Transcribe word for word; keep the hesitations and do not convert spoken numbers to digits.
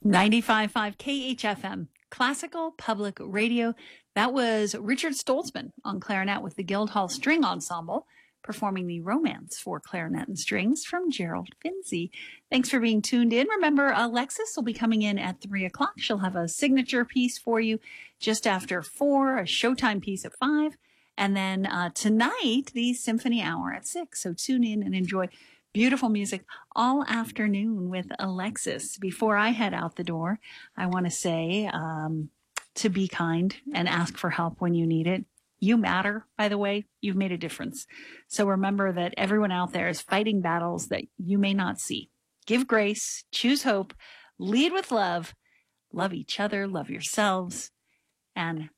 ninety-five point five K H F M, Classical Public Radio. That was Richard Stoltzman on clarinet with the Guildhall String Ensemble, performing the Romance for Clarinet and Strings from Gerald Finzi. Thanks for being tuned in. Remember, Alexis will be coming in at three o'clock. She'll have a signature piece for you just after four, a Showtime piece at five, and then uh, tonight, the Symphony Hour at six. So tune in and enjoy beautiful music all afternoon with Alexis. Before I head out the door, I want to say um, to be kind and ask for help when you need it. You matter, by the way. You've made a difference. So remember that everyone out there is fighting battles that you may not see. Give grace, choose hope, lead with love, love each other, love yourselves, and